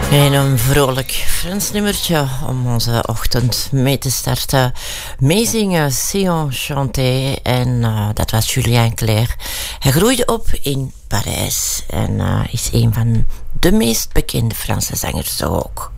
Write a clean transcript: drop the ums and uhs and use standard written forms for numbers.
En een vrolijk Frans nummertje om onze ochtend mee te starten. Meezingen, Sion Chanté. En dat was Julien Clerc. Hij groeide op in Parijs. En is een van de meest bekende Franse zangers ook.